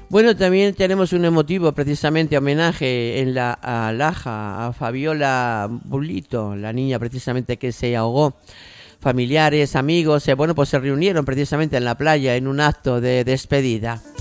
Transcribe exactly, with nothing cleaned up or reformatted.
Bueno, también tenemos un emotivo, precisamente homenaje en la a Laja, a Fabiola Bulito, la niña precisamente que se ahogó. Familiares, amigos, eh, bueno, pues se reunieron precisamente en la playa en un acto de despedida.